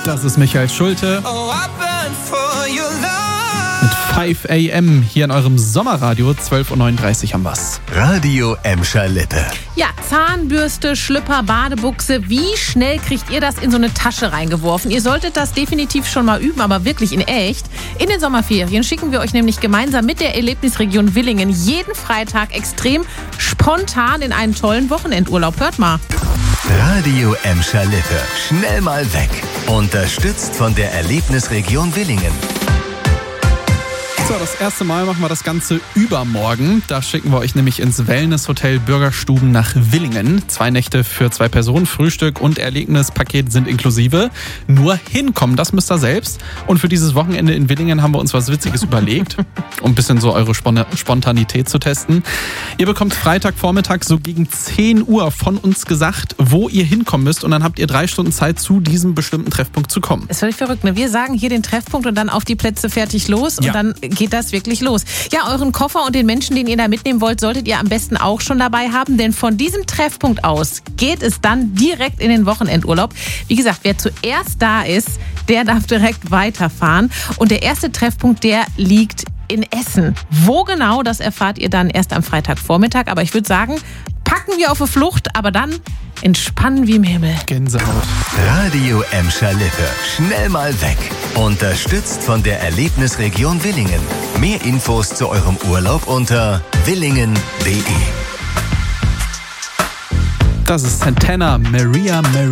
Das ist Michael Schulte mit 5 AM hier in eurem Sommerradio. 12.39 Uhr haben wir's. Radio Emscher Lippe. Ja, Zahnbürste, Schlüpper, Badebuchse. Wie schnell kriegt ihr das in so eine Tasche reingeworfen? Ihr solltet das definitiv schon mal üben, aber wirklich in echt. In den Sommerferien schicken wir euch nämlich gemeinsam mit der Erlebnisregion Willingen jeden Freitag extrem spontan in einen tollen Wochenendurlaub. Hört mal. Radio Emscher Lippe. Schnell mal weg. Unterstützt von der Erlebnisregion Willingen. So, das erste Mal machen wir das Ganze übermorgen. Da schicken wir euch nämlich ins Wellnesshotel Bürgerstuben nach Willingen. 2 Nächte für 2 Personen, Frühstück und Erlebnispaket sind inklusive. Nur hinkommen, das müsst ihr selbst. Und für dieses Wochenende in Willingen haben wir uns was Witziges überlegt, um ein bisschen so eure Spontanität zu testen. Ihr bekommt Freitagvormittag so gegen 10 Uhr von uns gesagt, wo ihr hinkommen müsst. Und dann habt ihr 3 Stunden Zeit, zu diesem bestimmten Treffpunkt zu kommen. Das ist völlig verrückt, ne? Wir sagen hier den Treffpunkt und dann auf die Plätze fertig los. Und dann geht das wirklich los. Ja, euren Koffer und den Menschen, den ihr da mitnehmen wollt, solltet ihr am besten auch schon dabei haben, denn von diesem Treffpunkt aus geht es dann direkt in den Wochenendurlaub. Wie gesagt, wer zuerst da ist, der darf direkt weiterfahren. Und der erste Treffpunkt, der liegt in Essen. Wo genau, das erfahrt ihr dann erst am Freitagvormittag. Aber ich würde sagen, packen wir auf die Flucht, aber dann entspannen wie im Himmel. Gänsehaut. Radio Emscher Lippe. Schnell mal weg. Unterstützt von der Erlebnisregion Willingen. Mehr Infos zu eurem Urlaub unter willingen.de. Das ist Santana, Maria.